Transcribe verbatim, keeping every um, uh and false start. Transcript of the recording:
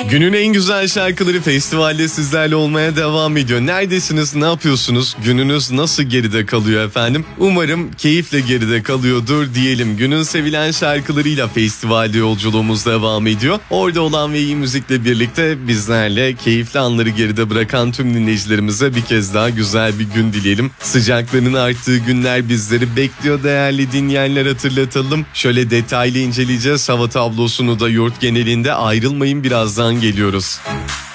Günün en güzel şarkıları festivalde sizlerle olmaya devam ediyor. Neredesiniz, ne yapıyorsunuz? Gününüz nasıl geride kalıyor efendim? Umarım keyifle geride kalıyordur diyelim. Günün sevilen şarkılarıyla festivalde yolculuğumuz devam ediyor. Orada olan ve iyi müzikle birlikte bizlerle keyifli anları geride bırakan tüm dinleyicilerimize bir kez daha güzel bir gün dileyelim. Sıcakların arttığı günler bizleri bekliyor değerli dinleyenler, hatırlatalım. Şöyle detaylı inceleyeceğiz hava tablosunu da yurt genelinde. Ayrılmayın, birazdan geliyoruz.